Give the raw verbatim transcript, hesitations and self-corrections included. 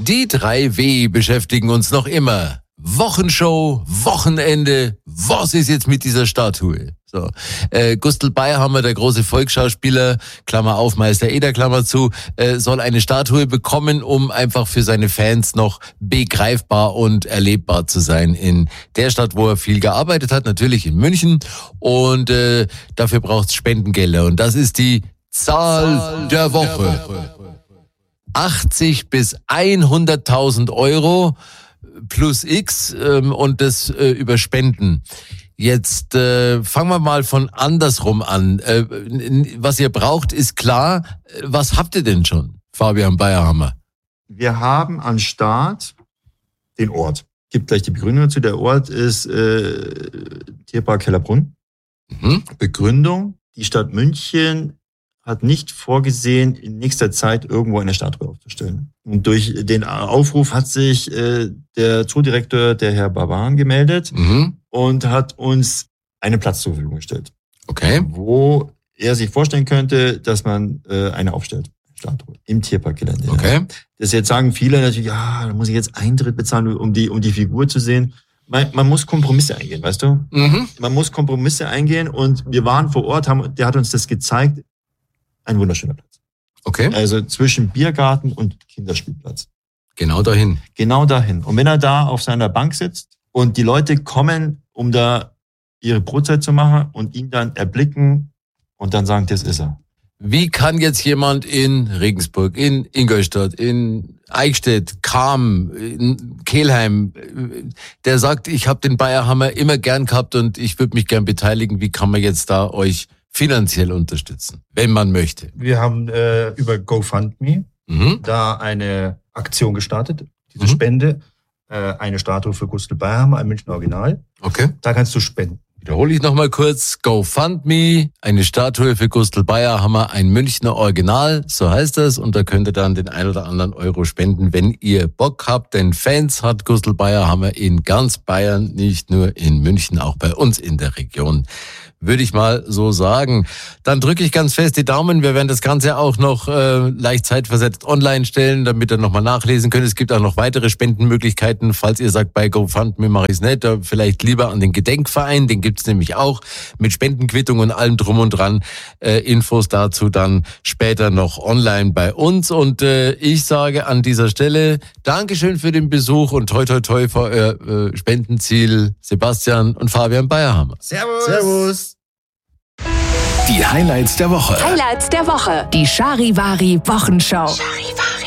Die drei W beschäftigen uns noch immer. Wochenshow, Wochenende, was ist jetzt mit dieser Statue? So, äh, Gustl Bayerhammer, der große Volksschauspieler, Klammer auf, Meister Eder, Klammer zu, äh, soll eine Statue bekommen, um einfach für seine Fans noch begreifbar und erlebbar zu sein in der Stadt, wo er viel gearbeitet hat, natürlich in München. Und äh, dafür braucht's Spendengelder. Und das ist die Zahl, Zahl der Woche. Der Woche. achtzig bis hunderttausend Euro plus X ähm, und das äh, über Spenden. Jetzt äh, fangen wir mal von andersrum an. Äh, was ihr braucht, ist klar. Was habt ihr denn schon, Fabian Bayerhammer? Wir haben am Start den Ort. Gibt gleich die Begründung dazu. Der Ort ist äh, Tierpark Hellerbrunn. Mhm. Begründung: Die Stadt München hat nicht vorgesehen, in nächster Zeit irgendwo eine Statue aufzustellen. Und durch den Aufruf hat sich äh, der Zoodirektor, der Herr Baban, gemeldet mhm. und hat uns einen Platz zur Verfügung gestellt. Okay. Wo er sich vorstellen könnte, dass man äh, eine aufstellt. Statue im Tierparkgelände. Okay. Das jetzt sagen viele natürlich, ja, da muss ich jetzt Eintritt bezahlen, um die, um die Figur zu sehen. Man, man muss Kompromisse eingehen, weißt du? Mhm. Man muss Kompromisse eingehen und wir waren vor Ort, haben, der hat uns das gezeigt. Ein wunderschöner Platz. Okay. Also zwischen Biergarten und Kinderspielplatz. Genau dahin. Genau dahin. Und wenn er da auf seiner Bank sitzt und die Leute kommen, um da ihre Brotzeit zu machen und ihn dann erblicken und dann sagen, das ist er. Wie kann jetzt jemand in Regensburg, in Ingolstadt, in Eichstätt, Cham, in Kelheim, der sagt, ich habe den Bayerhammer immer gern gehabt und ich würde mich gern beteiligen, wie kann man jetzt da euch finanziell unterstützen, wenn man möchte? Wir haben äh, über GoFundMe mhm. da eine Aktion gestartet, diese mhm. Spende, äh, eine Statue für Gustl Bayerhammer, ein Münchner Original. Okay. Da kannst du spenden. Wiederhole ich nochmal kurz, GoFundMe, eine Statue für Gustl Bayerhammer, ein Münchner Original, so heißt das, und da könnt ihr dann den ein oder anderen Euro spenden, wenn ihr Bock habt, denn Fans hat Gustl Bayerhammer in ganz Bayern, nicht nur in München, auch bei uns in der Region. Würde ich mal so sagen. Dann drücke ich ganz fest die Daumen. Wir werden das Ganze auch noch äh, leicht zeitversetzt online stellen, damit ihr nochmal nachlesen könnt. Es gibt auch noch weitere Spendenmöglichkeiten. Falls ihr sagt, bei GoFundMe mache ich es nicht, vielleicht lieber an den Gedenkverein. Den gibt's nämlich auch mit Spendenquittung und allem drum und dran. Äh, Infos dazu dann später noch online bei uns. Und äh, ich sage an dieser Stelle Dankeschön für den Besuch und toi toi toi für euer äh, Spendenziel, Sebastian und Fabian Bayerhammer. Servus. Servus. Die Highlights der Woche. Highlights der Woche. Die Charivari Wochenschau. Charivari.